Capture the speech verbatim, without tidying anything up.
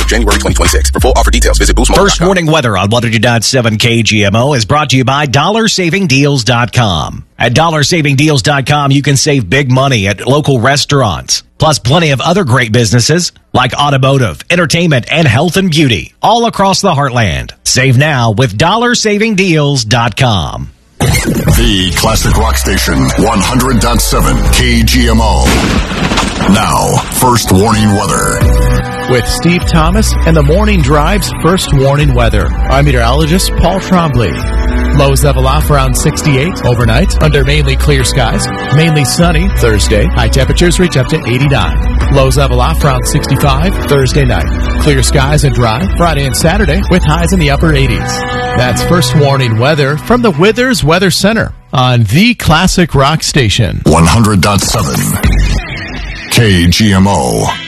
through January twenty twenty-six. For full offer details, visit boost mobile dot com. First Morning Weather on one hundred point seven K G M O is brought to you by dollar saving deals dot com. At dollar saving deals dot com, you can save big money at local restaurants, plus plenty of other great businesses like automotive, entertainment, and health and beauty all across the heartland. Save now with dollar saving deals dot com. The Classic Rock Station, one hundred point seven K G M O. Now, First Warning Weather. With Steve Thomas and the Morning Drive's First Warning Weather. I'm meteorologist Paul Trombley. Lows level off around sixty-eight overnight under mainly clear skies. Mainly sunny Thursday. High temperatures reach up to eighty-nine. Lows level off around sixty-five Thursday night. Clear skies and dry Friday and Saturday with highs in the upper eighties. That's First Warning Weather from the Withers Weather Center on the Classic Rock Station. one hundred point seven K G M O.